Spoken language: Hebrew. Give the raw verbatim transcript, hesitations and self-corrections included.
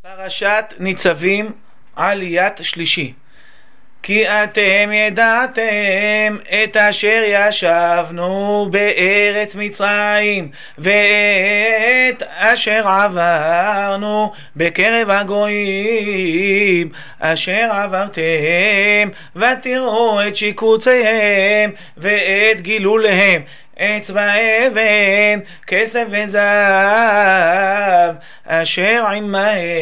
פרשת ניצבים, עליית שלישי. כי אתם ידעתם את אשר ישבנו בארץ מצרים, ואת אשר עברנו בקרב הגויים, אשר עברתם, ותראו את שיקוציהם ואת גילוליהם, עץ ואבן, כסף וזהב, אשר עמהם.